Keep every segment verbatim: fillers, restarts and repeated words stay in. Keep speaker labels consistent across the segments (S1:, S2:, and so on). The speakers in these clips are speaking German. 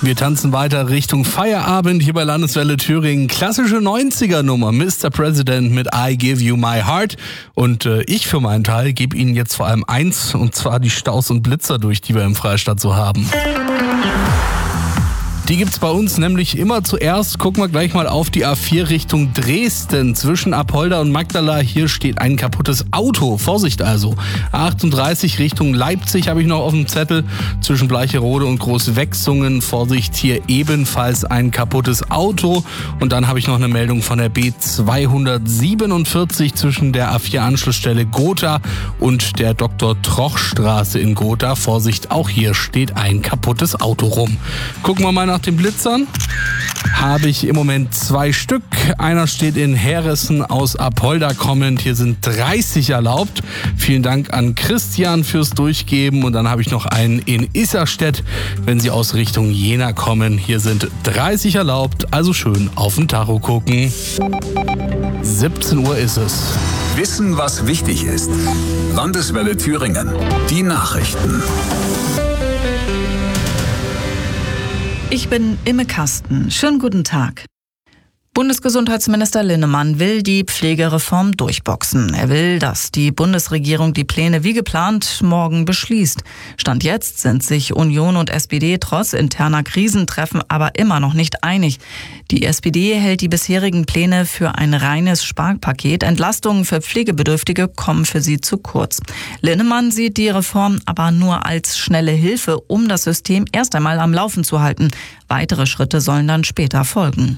S1: Wir tanzen weiter Richtung Feierabend hier bei Landeswelle Thüringen. Klassische neunziger-Nummer, Mister President mit I Give You My Heart. Und äh, ich für meinen Teil gebe Ihnen jetzt vor allem eins, und zwar die Staus und Blitzer durch, die wir im Freistaat so haben. Die gibt's bei uns nämlich immer zuerst. Gucken wir gleich mal auf die A vier Richtung Dresden. Zwischen Apolda und Magdala, hier steht ein kaputtes Auto. Vorsicht also. A achtunddreißig Richtung Leipzig habe ich noch auf dem Zettel. Zwischen Bleicherode und Großwechsungen. Vorsicht, hier ebenfalls ein kaputtes Auto. Und dann habe ich noch eine Meldung von der B zweihundertsiebenundvierzig zwischen der A vier Anschlussstelle Gotha und der Doktor Troch Straße in Gotha. Vorsicht, auch hier steht ein kaputtes Auto rum. Gucken wir mal nach den Blitzern. Habe ich im Moment zwei Stück. Einer steht in Heressen aus Apolda kommend. Hier sind dreißig erlaubt. Vielen Dank an Christian fürs Durchgeben. Und dann habe ich noch einen in Isserstedt, wenn Sie aus Richtung Jena kommen. Hier sind dreißig erlaubt. Also schön auf den Tacho gucken. siebzehn Uhr ist es.
S2: Wissen, was wichtig ist. Landeswelle Thüringen. Die Nachrichten.
S3: Ich bin Imme Kasten. Schönen guten Tag. Bundesgesundheitsminister Linnemann will die Pflegereform durchboxen. Er will, dass die Bundesregierung die Pläne wie geplant morgen beschließt. Stand jetzt sind sich Union und S P D trotz interner Krisentreffen aber immer noch nicht einig. Die S P D hält die bisherigen Pläne für ein reines Sparpaket. Entlastungen für Pflegebedürftige kommen für sie zu kurz. Linnemann sieht die Reform aber nur als schnelle Hilfe, um das System erst einmal am Laufen zu halten. Weitere Schritte sollen dann später folgen.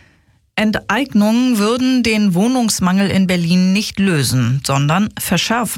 S3: Enteignungen würden den Wohnungsmangel in Berlin nicht lösen, sondern verschärfen.